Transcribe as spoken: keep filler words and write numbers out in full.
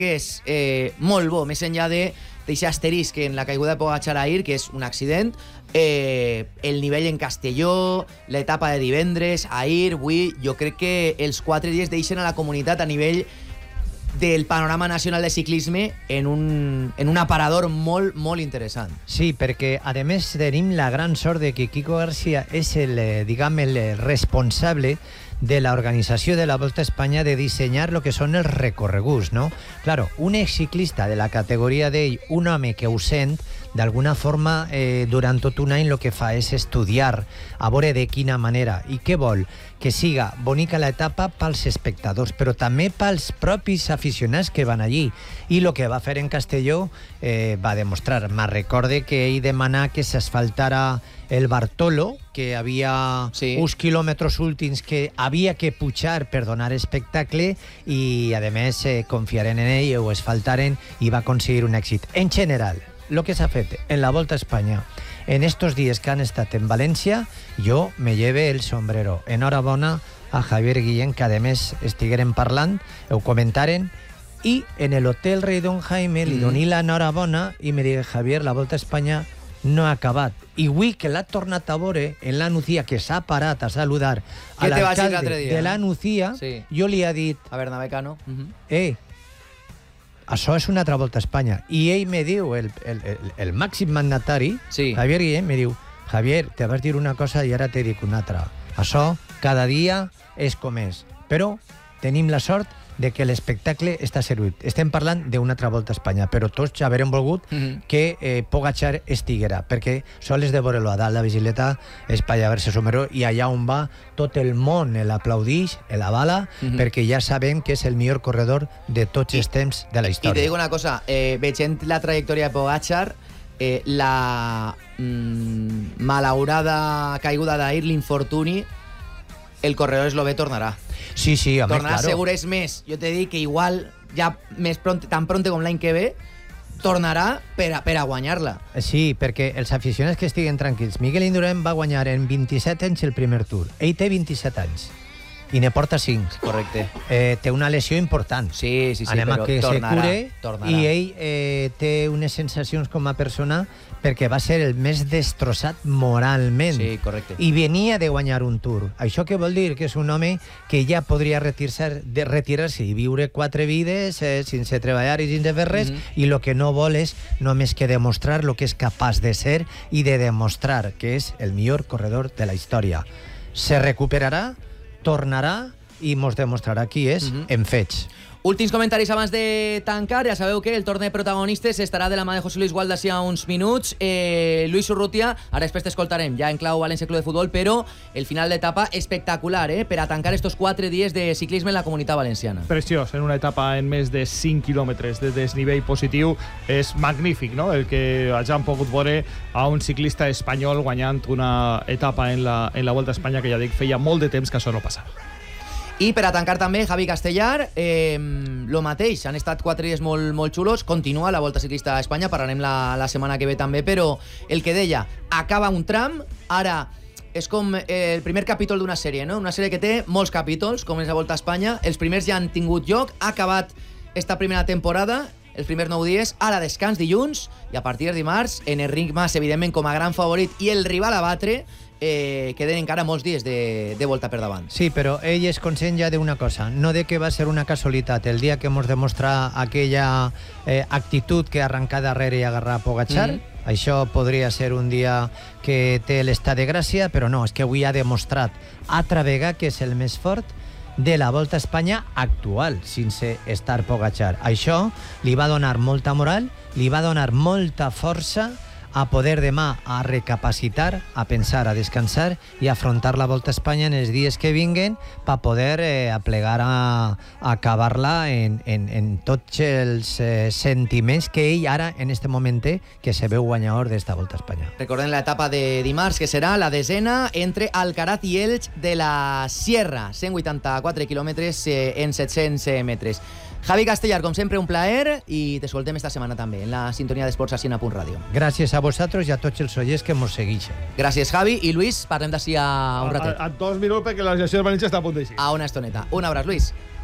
que és eh, molt bo, més enllà de d'aquest asterisc en la caiguda de Pogačar ahir, que és un accident, eh, el nivell en Castelló, l'etapa de divendres, ahir, avui, jo crec que els quatre dies deixen a la comunitat a nivell del panorama nacional de ciclisme en un, en un aparador molt, molt interessant. Sí, perquè a més tenim la gran sort de que Quico García és el, eh, diguem, el responsable de la organització de la Volta a Espanya de dissenyar el que són els recorreguts, no? Claro, un exciclista de la categoria d'ell, un home que ho sent, d'alguna forma, eh, durant tot un any el que fa és estudiar, a veure de quina manera. I què vol? Que siga bonica l'etapa pels espectadors, però també pels propis aficionats que van allí. I el que va fer en Castelló eh, va demostrar. Me recorde que ell demanà que s'asfaltara el Bartolo, que havia sí. uns quilòmetres últims que havia que pujar per donar espectacle i, a més, eh, confiaren en ell, ho asfaltaren i va aconseguir un èxit. En general, el que s'ha fet en la Volta a Espanya en estos dies que han estat en València, jo me lleve el sombrero. Enhorabona a Javier Guillén, que a més estigueren parlant, ho comentaren, i en el Hotel Rei Don Jaime li doní l'enhorabona i me digui, Javier, la Volta a Espanya no ha acabat. I avui que l'ha tornat a veure en la Nucía, que s'ha parat a saludar a l'alcalde de la Nucía, sí. jo li ha dit... A Bernabé Cano. Uh-huh. Eh, això és una altra Volta a Espanya. I ell me diu, el, el, el, el màxim mandatari, sí. Javier Guillén, me diu, Javier, te vas dir una cosa i ara te dic una altra. Això cada dia és com és. Però tenim la sort de que l'espectacle està servit. Estem parlant d'una altra Volta a Espanya, però tots ja haurem volgut mm-hmm. que eh, Pogačar estiguera, perquè sols de veure-lo a dalt la bicicleta és per llevar-se somero, i allà on va tot el món l'aplaudix, l'avala, mm-hmm. perquè ja sabem que és el millor corredor de tots els temps de la història. I te dic una cosa, eh, veient la trajectòria de Pogačar, eh, la mm, malaurada caiguda d'ahir, l'infortuni, el corredor eslové tornarà. Sí, sí, home, tornarà claro. segur és més. Jo te dic que igual, ja més pront, tan pronte com l'any que ve, tornarà per a, per a guanyar-la. Sí, perquè els aficionats que estiguen tranquils. Miguel Indurain va guanyar en vint-i-set anys el primer Tour. Ell té vint-i-set anys. I ne porta cinc. Correcte. Eh, té una lesió important. Sí, sí, sí. Anem però a que tornarà, se cure. Tornarà. I ell eh, té unes sensacions com a persona perquè va ser el més destrossat moralment. Sí, correcte. I venia de guanyar un Tour. Això què vol dir? Que és un home que ja podria retirar-se de retirar-se i viure quatre vides eh, sense treballar i sense fer res, mm-hmm. i el que no vol és només que demostrar el que és capaç de ser i de demostrar que és el millor corredor de la història. Se recuperarà, tornarà i mos demostrarà qui és mm-hmm. en fets. Últims comentaris abans de tancar. Ja sabeu que el torn de protagonistes estarà de la mà de José Luis Gual d'ací a uns minuts. Eh, Luis Urrutia, ara després t'escoltarem ja en clau València Club de Futbol, però el final d'etapa espectacular, eh, per a tancar estos quatre dies de ciclisme en la Comunitat Valenciana. Preciós, en una etapa en més de cinc quilòmetres de desnivell positiu. És magnífic, no?, el que ja han pogut veure a un ciclista espanyol guanyant una etapa en la, en la Volta a Espanya, que ja dic, feia molt de temps que això no passava. I per a tancar també, Javi Castellar, eh, lo mateix, han estat quatre dies molt, molt xulos, continua la Volta Ciclista a Espanya, parlarem la, la setmana que ve també, però el que deia, acaba un tram, ara és com el primer capítol d'una sèrie, no? Una sèrie que té molts capítols, com és la Volta a Espanya, els primers ja han tingut lloc, ha acabat esta primera temporada, els primers nou dies, ara descans dilluns, i a partir de dimarts, en Enric Mas, evidentment, com a gran favorit, i el rival a batre, Eh, queden encara molts dies de, de volta per davant. Sí, però ell és conscient ja d'una cosa, no de que va ser una casualitat el dia que ens demostra aquella eh, actitud que arrencar darrere i agarrar a Pogačar. Mm-hmm. Això podria ser un dia que té l'estat de gràcia, però no, és que avui ha demostrat altra vegada que és el més fort de la Volta a Espanya actual, sense estar Pogačar. Això li va donar molta moral, li va donar molta força a poder demà a recapacitar, a pensar, a descansar i a afrontar la Volta a Espanya en els dies que vinguen per poder eh, aplegar a, a acabar-la en, en, en tots els eh, sentiments que ell ara, en este moment, té, que se veu guanyador d'esta Volta a Espanya. Recordem l'etapa de dimarts, que serà la desena entre Alcaraz i Elx de la Sierra, cent vuitanta-quatre quilòmetres eh, en set-cents metres. Javi Castellar, com sempre, un plaer, i t'escoltem esta setmana també en la sintonia d'Esports Així a Punt Ràdio. Gràcies a vosaltres i a tots els oients que ens segueixen. Gràcies, Javi. I Luis, parlem d'ací a un ratet. A, a dos minuts, perquè la sessió de València està a punt d'així. A una estoneta. Un abraç, Luis.